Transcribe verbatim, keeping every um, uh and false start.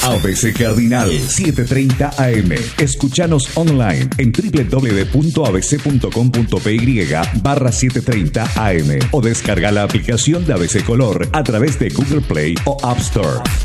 A B C Cardinal setecientos treinta A M. Escuchanos online en doble u doble u doble u punto a b c punto com punto p y barra setecientos treinta A M o descarga la aplicación de A B C Color a través de Google Play o App Store.